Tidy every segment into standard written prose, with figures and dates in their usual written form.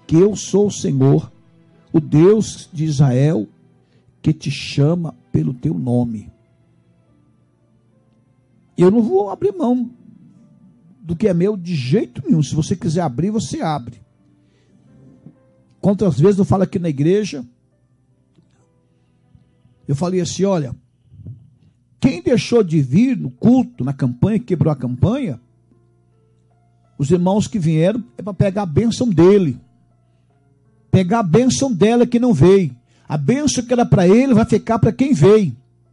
que eu sou o Senhor, o Deus de Israel, que te chama pelo teu nome. Eu não vou abrir mão do que é meu de jeito nenhum. Se você quiser abrir, você abre. Quantas vezes eu falo aqui na igreja, eu falei assim, olha, quem deixou de vir no culto, na campanha, quebrou a campanha, os irmãos que vieram é para pegar a bênção dele. Pegar a bênção dela que não veio. A bênção que era para ele vai ficar para quem veio.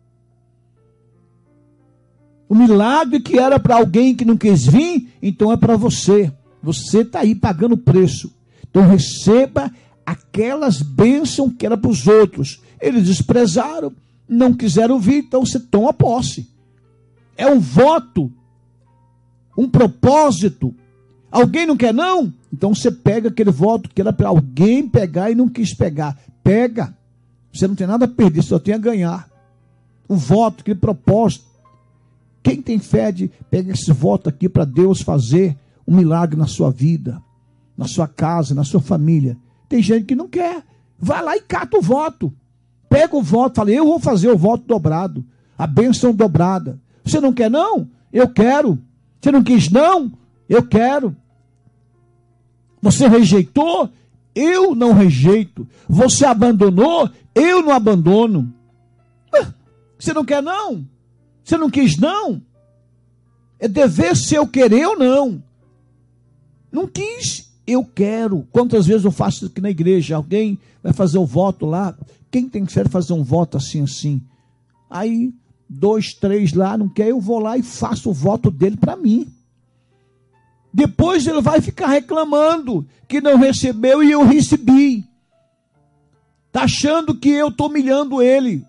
O milagre que era para alguém que não quis vir, então é para você. Você está aí pagando o preço. Então receba aquelas bênçãos que era para os outros. Eles desprezaram, não quiseram vir, então você toma posse. É um voto, um propósito. Alguém não quer não? Então você pega aquele voto que era para alguém pegar e não quis pegar. Pega. Você não tem nada a perder, só tem a ganhar. O voto, aquele propósito. Quem tem fé de pegar esse voto aqui para Deus fazer um milagre na sua vida, na sua casa, na sua família. Tem gente que não quer. Vai lá e cata o voto. Pega o voto, fala, eu vou fazer o voto dobrado. A bênção dobrada. Você não quer não? Eu quero. Você não quis não? Eu quero. Você rejeitou? Eu não rejeito. Você abandonou? Eu não abandono. Você não quer não? Você não quis não? É dever seu querer ou não. Não quis, eu quero. Quantas vezes eu faço aqui na igreja? Alguém vai fazer o voto lá. Quem tem que fazer um voto assim? Aí, 2, 3 lá, não quer, eu vou lá e faço o voto dele para mim. Depois ele vai ficar reclamando que não recebeu e eu recebi. Está achando que eu estou humilhando ele.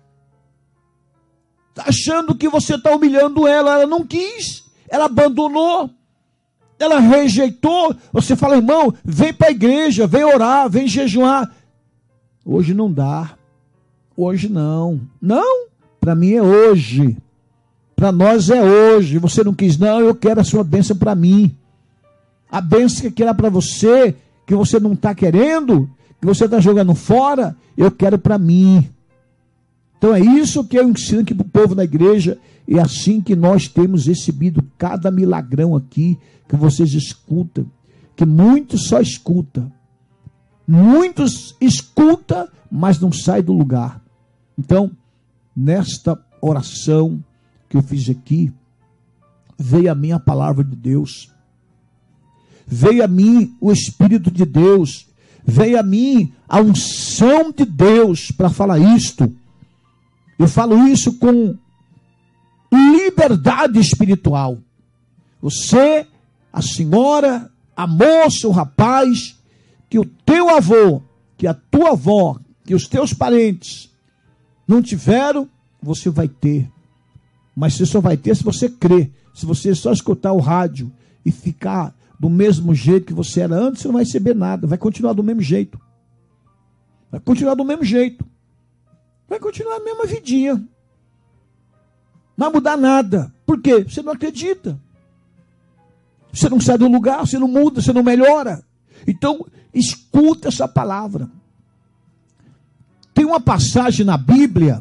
Está achando que você está humilhando ela. Ela não quis, ela abandonou, ela rejeitou. Você fala, irmão, vem para a igreja, vem orar, vem jejuar. Hoje não dá, hoje não. Não, para mim é hoje. Para nós é hoje. Você não quis, não, eu quero a sua bênção para mim. A bênção que era para você, que você não está querendo, que você está jogando fora, eu quero para mim. Então é isso que eu ensino aqui para o povo da igreja. E é assim que nós temos recebido cada milagrão aqui, que vocês escutam, que muitos só escutam. Muitos escutam, mas não saem do lugar. Então, nesta oração que eu fiz aqui, veio a mim a palavra de Deus, veio a mim o Espírito de Deus, veio a mim a unção de Deus para falar isto. Eu falo isso com liberdade espiritual. Você, a senhora, a moça, o rapaz, que o teu avô, que a tua avó, que os teus parentes não tiveram, você vai ter. Mas você só vai ter se você crer. Se você só escutar o rádio e ficar do mesmo jeito que você era antes, você não vai receber nada. Vai continuar do mesmo jeito. Vai continuar do mesmo jeito. Vai continuar a mesma vidinha. Não vai mudar nada. Por quê? Você não acredita. Você não sai do lugar, você não muda, você não melhora. Então, escuta essa palavra. Tem uma passagem na Bíblia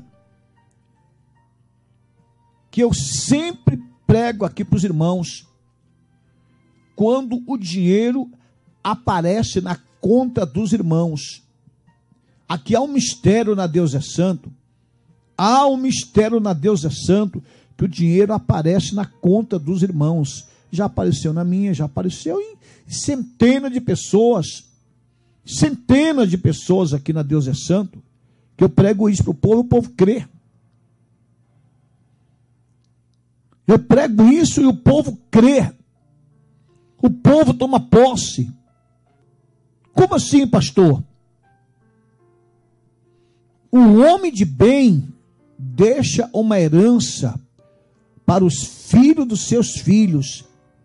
que eu sempre prego aqui para os irmãos. Quando o dinheiro aparece na conta dos irmãos. Aqui há um mistério na Deus é Santo. Há um mistério na Deus é Santo, que o dinheiro aparece na conta dos irmãos. Já apareceu na minha, já apareceu em centenas de pessoas. Centenas de pessoas aqui na Deus é Santo. Que eu prego isso para o povo crê. Eu prego isso e o povo crê. O povo toma posse. Como assim, pastor? O homem de bem deixa uma herança para os filhos dos seus filhos,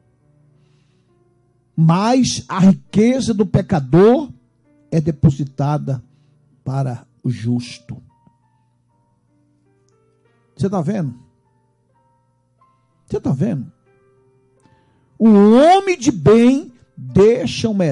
mas a riqueza do pecador é depositada para o justo. Você está vendo? Você está vendo? O homem de bem deixa uma